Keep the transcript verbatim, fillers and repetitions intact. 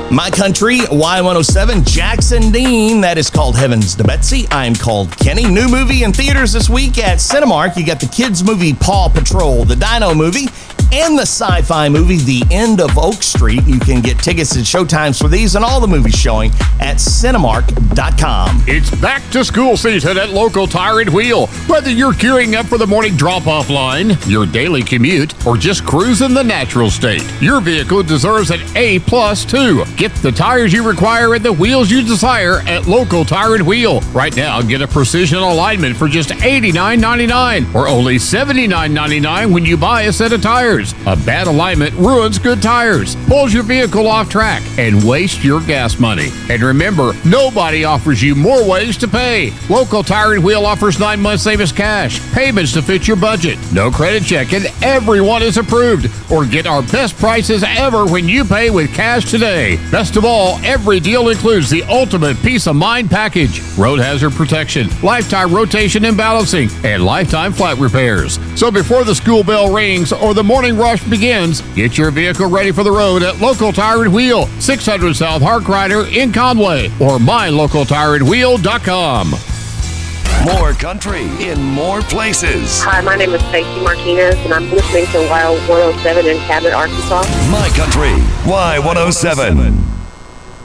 My Country, Y one oh seven, Jackson Dean. That is called Heavens to Betsy. I'm called Kenny. New movie in theaters this week at Cinemark. You got the kids movie Paw Patrol, the Dino movie, and the sci-fi movie The End of Oak Street. You can get tickets and showtimes for these and all the movies showing at cinemark dot com. It's back to school season at Local Tire and Wheel. Whether you're gearing up for the morning drop-off line, your daily commute, or just cruising the natural state, your vehicle deserves an A plus too. Get the tires you require and the wheels you desire at Local Tire and Wheel. Right now, get a precision alignment for just eighty-nine ninety-nine or only seventy-nine ninety-nine when you buy a set of tires. A bad alignment ruins good tires, pulls your vehicle off track, and wastes your gas money. And remember, nobody offers you more ways to pay. Local Tire and Wheel offers nine months Save-Us Cash, payments to fit your budget, no credit check, and everyone is approved. Or get our best prices ever when you pay with cash today. Best of all, every deal includes the ultimate peace of mind package: road hazard protection, lifetime rotation and balancing, and lifetime flat repairs. So before the school bell rings or the morning rush begins, get your vehicle ready for the road at Local Tire and Wheel, six hundred South Harkrider in Conway, or my local tire and wheel dot com. More country in more places. Hi, my name is Stacey Martinez, and I'm listening to Y one oh seven in Cabot, Arkansas. My Country, Y one oh seven.